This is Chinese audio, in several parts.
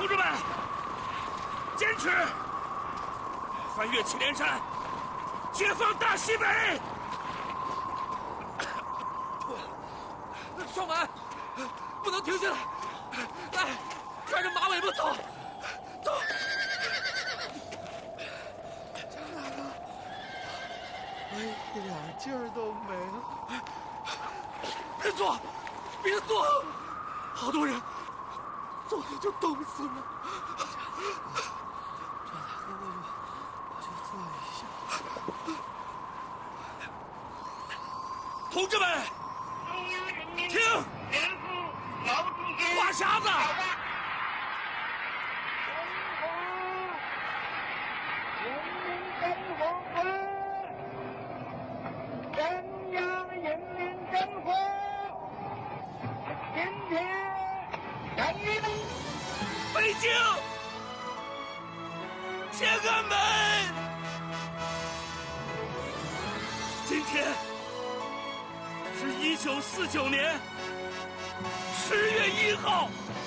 同志们，坚持！翻越祁连山，解放大西北！ 少满，不能停下来！来，拽着马尾巴走，走！ 张大哥，我一点劲儿都没了。 别坐，别坐！好多人，坐下就冻死了。 张大哥，我就坐一下。 同志们，听！话匣子！北京，天安门！今天是1949年10月1号，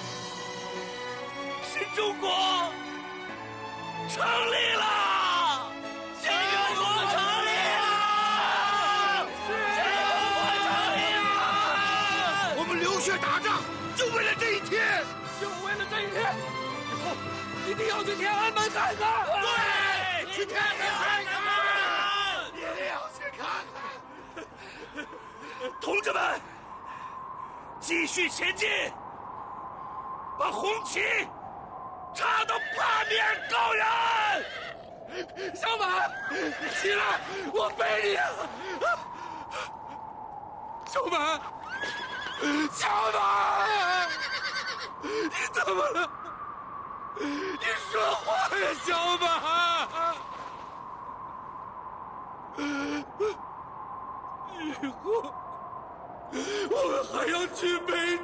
新中国成立了！新中国成立了！新中国成立了！ 我们流血打仗，就为了这一天。 就为了这一天，以后一定要去天安门看看。 对，去天安门看看，一定要去看看。 同志们，继续前进，把红旗插到八面高原。 小满，起来，我背你啊！小满，小满。你怎么了？你说话呀，小满！以后我们还要去北